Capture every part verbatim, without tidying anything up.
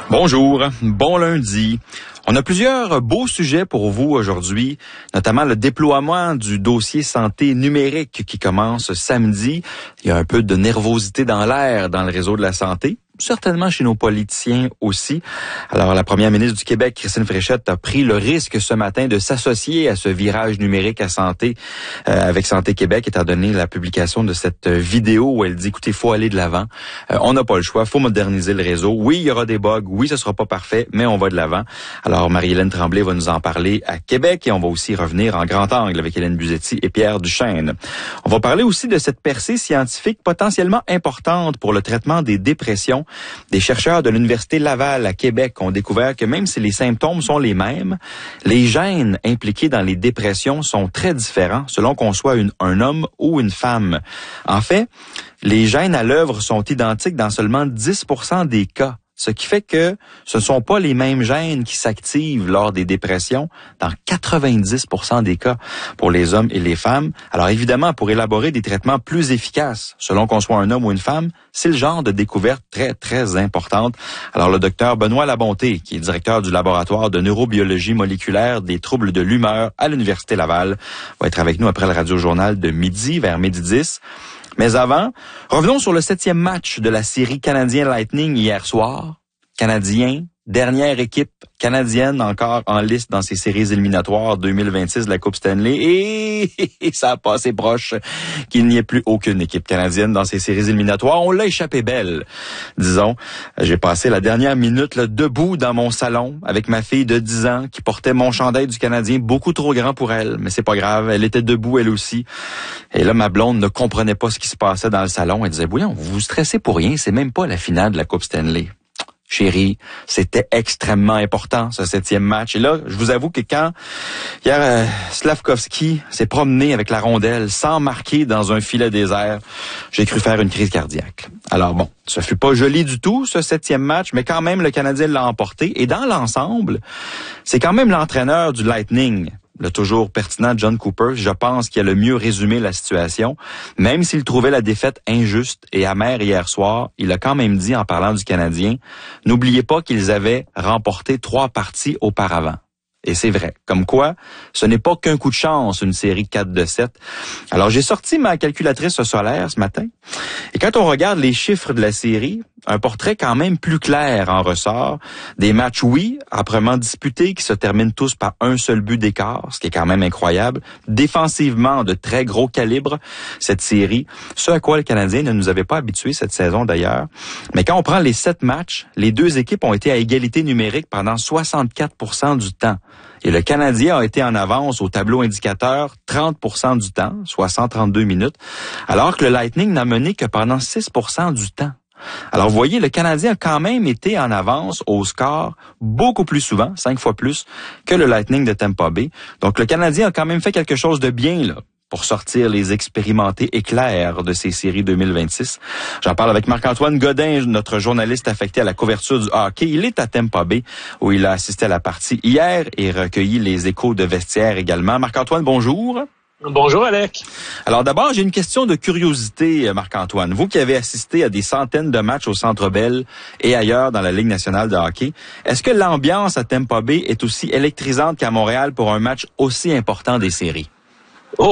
Bonjour, bon lundi. On a plusieurs beaux sujets pour vous aujourd'hui, notamment le déploiement du dossier santé numérique qui commence samedi. Il y a un peu de nervosité dans l'air dans le réseau de la santé, certainement chez nos politiciens aussi. Alors, la première ministre du Québec, Christine Fréchette, a pris le risque ce matin de s'associer à ce virage numérique à santé euh, avec Santé Québec, étant donné la publication de cette vidéo où elle dit, écoutez, il faut aller de l'avant. Euh, on n'a pas le choix, il faut moderniser le réseau. Oui, il y aura des bugs, oui, ce sera pas parfait, mais on va de l'avant. Alors, Marie-Hélène Tremblay va nous en parler à Québec et on va aussi revenir en grand angle avec Hélène Buzetti et Pierre Duchesne. On va parler aussi de cette percée scientifique potentiellement importante pour le traitement des dépressions. Des chercheurs de l'Université Laval à Québec ont découvert que même si les symptômes sont les mêmes, les gènes impliqués dans les dépressions sont très différents selon qu'on soit une, un homme ou une femme. En fait, les gènes à l'œuvre sont identiques dans seulement dix pour cent des cas. Ce qui fait que ce ne sont pas les mêmes gènes qui s'activent lors des dépressions dans quatre-vingt-dix pour cent des cas pour les hommes et les femmes. Alors évidemment, pour élaborer des traitements plus efficaces, selon qu'on soit un homme ou une femme, c'est le genre de découverte très, très importante. Alors le docteur Benoît Labonté, qui est directeur du laboratoire de neurobiologie moléculaire des troubles de l'humeur à l'Université Laval, va être avec nous après le radio-journal de midi, vers midi dix. Mais avant, revenons sur le septième match de la série Canadien Lightning hier soir. Canadien, dernière équipe canadienne encore en liste dans ces séries éliminatoires deux mille vingt-six de la Coupe Stanley. Et ça a passé proche qu'il n'y ait plus aucune équipe canadienne dans ces séries éliminatoires. On l'a échappé belle, disons. J'ai passé la dernière minute là, debout dans mon salon avec ma fille de dix ans qui portait mon chandail du Canadien, beaucoup trop grand pour elle. Mais c'est pas grave, elle était debout elle aussi. Et là, ma blonde ne comprenait pas ce qui se passait dans le salon. Elle disait, voyons, vous vous stressez pour rien, c'est même pas la finale de la Coupe Stanley. Chérie, c'était extrêmement important, ce septième match. Et là, je vous avoue que quand hier, euh, Slavkovski s'est promené avec la rondelle sans marquer dans un filet désert, j'ai cru faire une crise cardiaque. Alors bon, ça fut pas joli du tout, ce septième match, mais quand même, le Canadien l'a emporté. Et dans l'ensemble, c'est quand même l'entraîneur du Lightning, le toujours pertinent John Cooper, je pense qu'il a le mieux résumé la situation. Même s'il trouvait la défaite injuste et amère hier soir, il a quand même dit en parlant du Canadien, n'oubliez pas qu'ils avaient remporté trois parties auparavant. Et c'est vrai. Comme quoi, ce n'est pas qu'un coup de chance, une série quatre de sept. Alors, j'ai sorti ma calculatrice solaire ce matin. Et quand on regarde les chiffres de la série, un portrait quand même plus clair en ressort. Des matchs, oui, âprement disputés, qui se terminent tous par un seul but d'écart, ce qui est quand même incroyable. Défensivement, de très gros calibre, cette série. Ce à quoi le Canadien ne nous avait pas habitués cette saison d'ailleurs. Mais quand on prend les sept matchs, les deux équipes ont été à égalité numérique pendant soixante-quatre pour cent du temps. Et le Canadien a été en avance au tableau indicateur trente pour cent du temps, soit cent trente-deux minutes, alors que le Lightning n'a mené que pendant six pour cent du temps. Alors, vous voyez, le Canadien a quand même été en avance au score beaucoup plus souvent, cinq fois plus, que le Lightning de Tampa Bay. Donc, le Canadien a quand même fait quelque chose de bien, là, pour sortir les expérimentés éclairs de ces séries deux mille vingt-six. J'en parle avec Marc-Antoine Godin, notre journaliste affecté à la couverture du hockey. Il est à Tampa Bay, où il a assisté à la partie hier et recueilli les échos de vestiaire également. Marc-Antoine, bonjour. Bonjour, Alec. Alors d'abord, j'ai une question de curiosité, Marc-Antoine. Vous qui avez assisté à des centaines de matchs au Centre Bell et ailleurs dans la Ligue nationale de hockey, est-ce que l'ambiance à Tampa Bay est aussi électrisante qu'à Montréal pour un match aussi important des séries? Oh,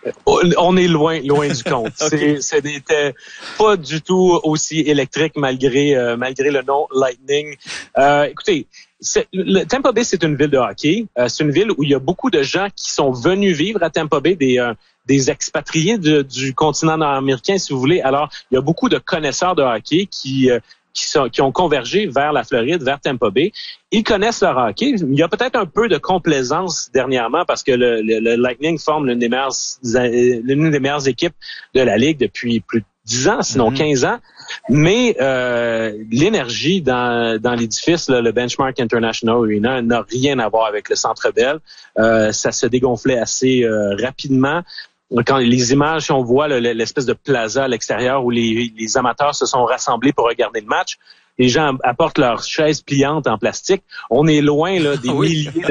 on est loin, loin du compte. Okay. C'est, ce n'était pas du tout aussi électrique malgré, euh, malgré le nom Lightning. Euh, écoutez, c'est, le, Tampa Bay, c'est une ville de hockey. Euh, c'est une ville où il y a beaucoup de gens qui sont venus vivre à Tampa Bay, des, euh, des expatriés de, du continent nord-américain, si vous voulez. Alors, il y a beaucoup de connaisseurs de hockey qui, euh, qui, sont, qui ont convergé vers la Floride, vers Tampa Bay. Ils connaissent leur hockey. Il y a peut-être un peu de complaisance dernièrement parce que le, le, le Lightning forme l'une des meilleures, l'une des meilleures équipes de la Ligue depuis plus de dix ans, sinon mm-hmm. quinze ans. Mais euh, l'énergie dans, dans l'édifice, là, le Benchmark International Arena, n'a rien à voir avec le Centre Bell. Euh, ça se dégonflait assez euh, rapidement. Quand les images, on voit là, l'espèce de plaza à l'extérieur où les, les amateurs se sont rassemblés pour regarder le match, les gens apportent leurs chaises pliantes en plastique. On est loin là, des oui. milliers de